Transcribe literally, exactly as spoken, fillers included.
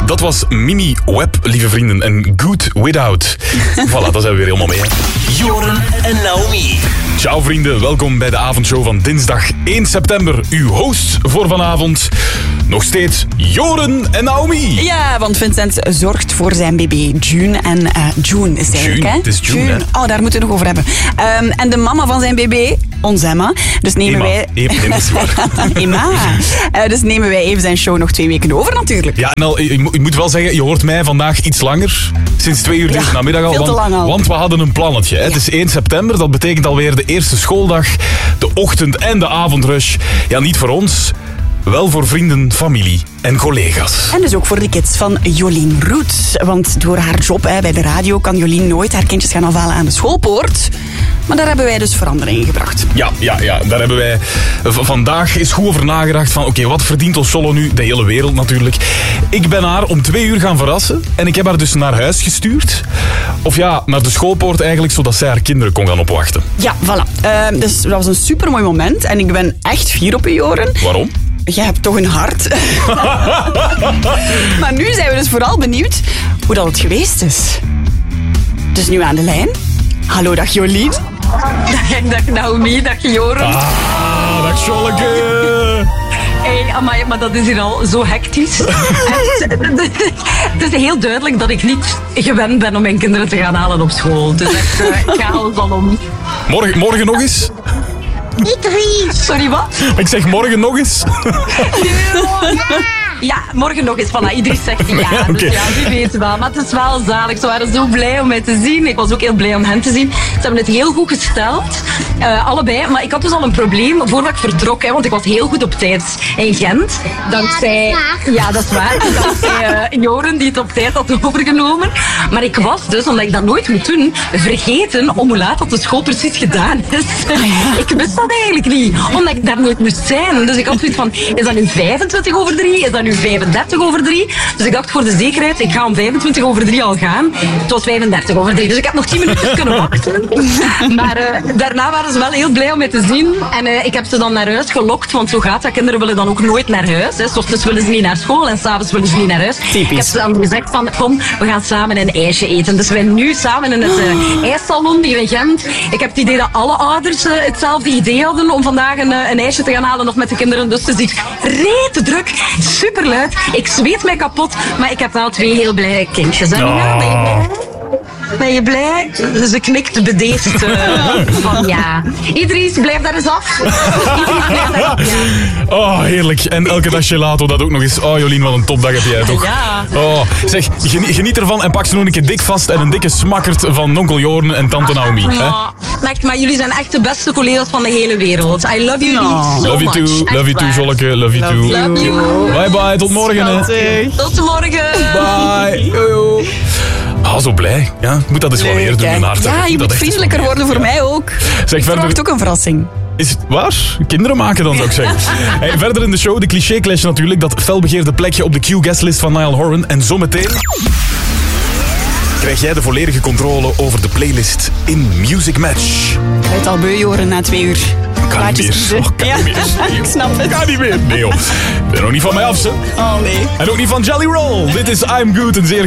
Dat was Mimi Webb, lieve vrienden. En Good Without. Voilà, dat zijn we weer helemaal mee. Hè. Joren en Naomi. Ciao vrienden, welkom bij de avondshow van dinsdag één september. Uw hosts voor vanavond, nog steeds Joren en Naomi. Ja, want Vincent zorgt voor zijn baby June. En uh, June is het eigenlijk, June, hè? het is June, June. Oh, daar moeten we het nog over hebben. Um, en de mama van zijn baby, ons Emma. Dus nemen Emma. wij... Emma, is waar. Emma. Uh, dus nemen wij even zijn show nog twee weken over, natuurlijk. Ja, nou, ik, ik moet wel zeggen, je hoort mij vandaag iets langer. Sinds twee uur deze Ja, namiddag al. veel te Want, lang al. want we hadden een plannetje. Hè. Ja. Het is één september, dat betekent alweer de eerste schooldag. De ochtend- en de avondrush. Ja, niet voor ons, wel voor vrienden, familie en collega's. En dus ook voor de kids van Jolien Roets. Want door haar job hè, bij de radio kan Jolien nooit haar kindjes gaan afhalen aan de schoolpoort. Maar daar hebben wij dus verandering in gebracht. Ja, ja, ja, daar hebben wij v- vandaag eens goed over nagedacht van oké, okay, wat verdient ons solo nu? De hele wereld natuurlijk. Ik ben haar om twee uur gaan verrassen en ik heb haar dus naar huis gestuurd. Of ja, naar de schoolpoort eigenlijk, zodat zij haar kinderen kon gaan opwachten. Ja, voilà. Uh, dus dat was een supermooi moment en ik ben echt fier op je, Joren. Waarom? Jij hebt toch een hart. Maar nu zijn we dus vooral benieuwd hoe dat het geweest is. Dus nu aan de lijn. Hallo, dag Jolien. Dag Naomi, dag Joren. Ah, dag Scholleke. Hey, amai, maar dat is hier al zo hectisch. Het is heel duidelijk dat ik niet gewend ben om mijn kinderen te gaan halen op school. Dus echt, uh, ik ga alles al om. Morgen, morgen nog eens? Sorry, wat? Ik zeg morgen nog eens. Ja, morgen nog eens. Voilà, iedereen zegt ja. Ja, okay. Dus ja, die weten wel. Maar het is wel zalig. Ze waren zo blij om mij te zien. Ik was ook heel blij om hen te zien. Ze hebben het heel goed gesteld. Uh, allebei. Maar ik had dus al een probleem voordat ik vertrok. Hè, want ik was heel goed op tijd in Gent. Dankzij... Ja, dat is waar. Dankzij uh, Joren die het op tijd had overgenomen. Maar ik was dus, omdat ik dat nooit moet doen, vergeten om hoe laat dat de school precies gedaan is. Ik wist dat eigenlijk niet. Omdat ik daar nooit moest zijn. Dus ik had zoiets van, is dat nu vijfentwintig over drie? Is dat nu vijfendertig over drie? Dus ik dacht voor de zekerheid, ik ga om vijfentwintig over drie al gaan. Het was vijfendertig over drie. Dus ik heb nog tien minuten kunnen wachten. Maar uh, daarna waren ze wel heel blij om mij te zien. En uh, ik heb ze dan naar huis gelokt. Want zo gaat dat. Kinderen willen dan ook nooit naar huis. Hè. 's Ochtends willen ze niet naar school en s'avonds willen ze niet naar huis. Typisch. Ik heb ze dan gezegd van, kom, we gaan samen een ijsje eten. Dus we zijn nu samen in het uh, ijssalon hier in Gent. Ik heb het idee dat alle ouders uh, hetzelfde idee hadden om vandaag een, uh, een ijsje te gaan halen nog met de kinderen. Dus het is rete druk, super luid. Ik zweet mij kapot, maar ik heb wel twee heel blije kindjes. Hè? Oh. Ben je blij? Ben je blij? Ze knikt bedeesd uh, van ja. Idris, blijf daar eens af. Idris, blijf daar af. Ja. Oh, heerlijk. En elke dag gelato, dat ook nog eens. Oh, Jolien, wat een topdag heb jij toch? Ja. Oh, zeg, geniet, geniet ervan en pak ze nog een keer dik vast en een dikke smakkert van onkel Joren en tante Naomi. Hè? Ja, echt, maar jullie zijn echt de beste collega's van de hele wereld. I love you No. so Love you much. too, Echt love you too, waar. Jolleke, love you too. Love you. Bye bye, tot morgen. Hè. Tot morgen. Bye. Yo, yo. Ah, zo blij. Ja, ik moet dat eens wel weer doen. Leuk, hè? Naart, Ja, je moet dat echt vriendelijker eens wel worden voor weer. mij ook. Zeg Ik verwacht verder. ook een verrassing. Is het waar? Kinderen maken dan, zou ik zeggen. Hey, verder in de show de cliché-clash natuurlijk. Dat felbegeerde plekje op de Q-guestlist van Niall Horan. En zometeen krijg jij de volledige controle over de playlist in Music Match. Ik weet al beu, Joren, na twee uur. Kan niet meer. kiezen. Oh, kan Ja, niet meer. Nee, ik snap het. Kan niet meer. Nee joh. Ik ben nog niet van mij af, ze. Oh nee. En ook niet van Jelly Roll. Dit is I'm Good, een zeer